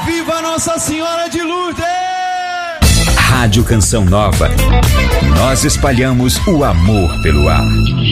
Viva Nossa Senhora de Lourdes! Rádio Canção Nova. Nós espalhamos o amor pelo ar.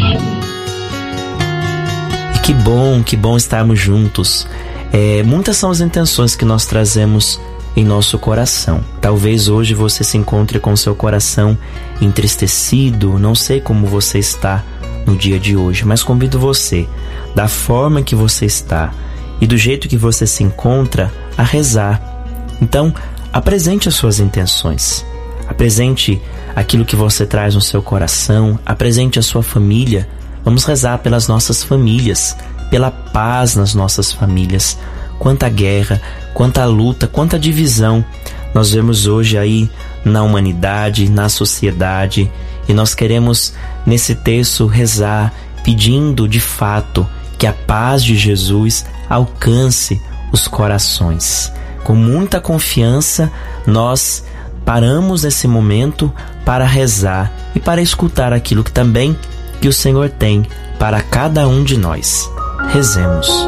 E que bom estarmos juntos. Muitas são as intenções que nós trazemos em nosso coração. Talvez hoje você se encontre com seu coração entristecido, não sei como você está no dia de hoje, mas convido você, da forma que você está e do jeito que você se encontra, a rezar. Então, apresente as suas intenções, apresente aquilo que você traz no seu coração, apresente a sua família. Vamos rezar pelas nossas famílias, pela paz nas nossas famílias. Quanta guerra, quanta luta, quanta divisão nós vemos hoje aí na humanidade, na sociedade, e nós queremos nesse texto rezar pedindo de fato que a paz de Jesus alcance os corações. Com muita confiança nós paramos nesse momento para rezar e para escutar aquilo que também que o Senhor tem para cada um de nós. Rezemos.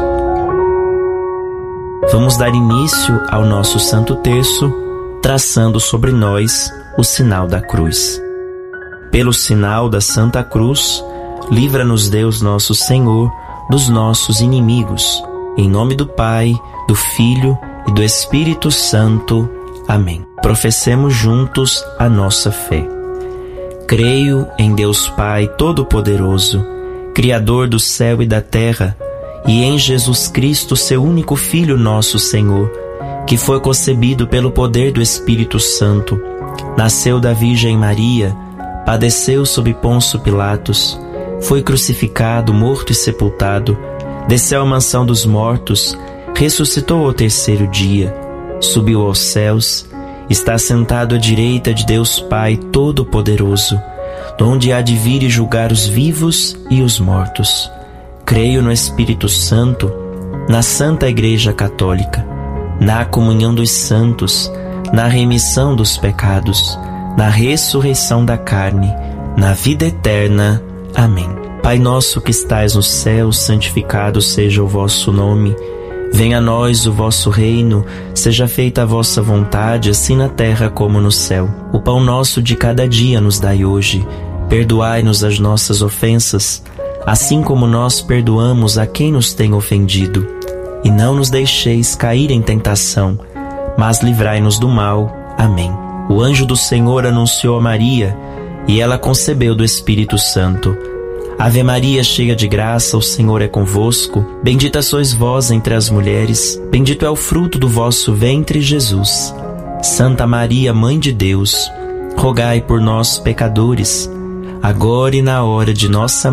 Vamos dar início ao nosso Santo Terço, traçando sobre nós o sinal da cruz. Pelo sinal da Santa Cruz, livra-nos Deus nosso Senhor dos nossos inimigos. Em nome do Pai, do Filho e do Espírito Santo. Amém. Professemos juntos a nossa fé. Creio em Deus Pai Todo-Poderoso, Criador do céu e da terra, e em Jesus Cristo, seu único Filho, nosso Senhor, que foi concebido pelo poder do Espírito Santo, nasceu da Virgem Maria, padeceu sob Pôncio Pilatos, foi crucificado, morto e sepultado, desceu à mansão dos mortos, ressuscitou ao terceiro dia, subiu aos céus, está sentado à direita de Deus Pai Todo-Poderoso, donde há de vir e julgar os vivos e os mortos. Creio no Espírito Santo, na Santa Igreja Católica, na comunhão dos santos, na remissão dos pecados, na ressurreição da carne, na vida eterna. Amém. Pai nosso que estais no céu, santificado seja o vosso nome. Venha a nós o vosso reino, seja feita a vossa vontade, assim na terra como no céu. O pão nosso de cada dia nos dai hoje. Perdoai-nos as nossas ofensas, assim como nós perdoamos a quem nos tem ofendido. E não nos deixeis cair em tentação, mas livrai-nos do mal. Amém. O anjo do Senhor anunciou a Maria, e ela concebeu do Espírito Santo. Ave Maria, cheia de graça, o Senhor é convosco. Bendita sois vós entre as mulheres, bendito é o fruto do vosso ventre, Jesus. Santa Maria, Mãe de Deus, rogai por nós, pecadores, agora e na hora de nossa